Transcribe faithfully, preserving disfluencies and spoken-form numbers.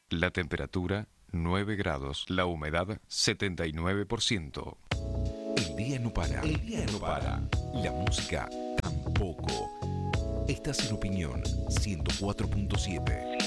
La temperatura nueve grados, la humedad setenta y nueve por ciento. El día no para. El día no para. La música tampoco. Estás en Opinión ciento cuatro punto siete.